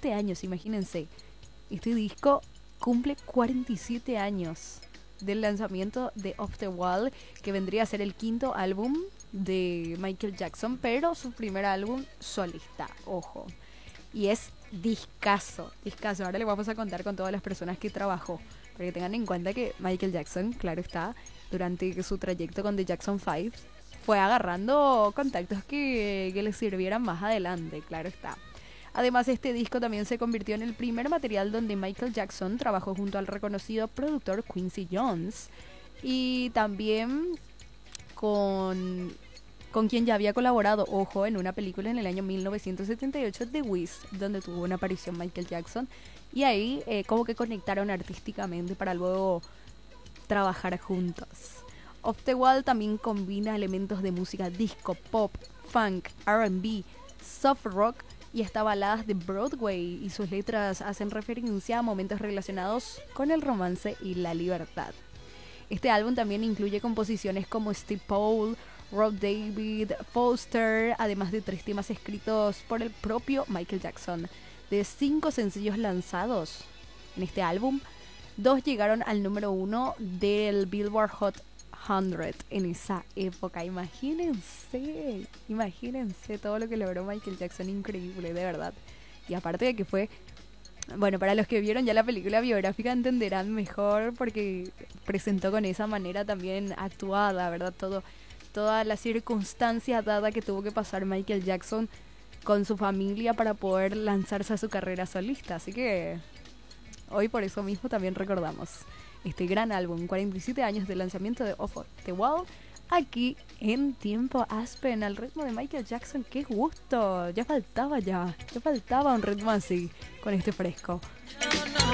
47 años, imagínense. Este disco cumple 47 años del lanzamiento de Off the Wall, que vendría a ser el quinto álbum de Michael Jackson, pero su primer álbum solista, ojo. Y es discazo, discazo. Ahora le vamos a contar con todas las personas que trabajó, para que tengan en cuenta que Michael Jackson, claro está, durante su trayecto con The Jackson 5, fue agarrando contactos que le sirvieran más adelante, claro está. Además, este disco también se convirtió en el primer material donde Michael Jackson trabajó junto al reconocido productor Quincy Jones y también con quien ya había colaborado, ojo, en una película en el año 1978, The Wiz, donde tuvo una aparición Michael Jackson. Y ahí como que conectaron artísticamente para luego trabajar juntos. Off the Wall también combina elementos de música disco, pop, funk, R&B, soft rock y hasta baladas de Broadway, y sus letras hacen referencia a momentos relacionados con el romance y la libertad. Este álbum también incluye composiciones como Steve Paul, Rob David, Foster, además de 3 temas escritos por el propio Michael Jackson. De 5 sencillos lanzados en este álbum, 2 llegaron al número 1 del Billboard Hot 100 en esa época. Imagínense, imagínense todo lo que logró Michael Jackson, increíble, de verdad. Y aparte de que fue, bueno, para los que vieron ya la película biográfica entenderán mejor, porque presentó con esa manera también actuada, ¿verdad? Toda la circunstancia dada que tuvo que pasar Michael Jackson con su familia para poder lanzarse a su carrera solista. Así que hoy por eso mismo también recordamos este gran álbum, 47 años de lanzamiento de Off the Wall, aquí en Tiempo Aspen, al ritmo de Michael Jackson. ¡Qué gusto! Ya faltaba un ritmo así, con este fresco.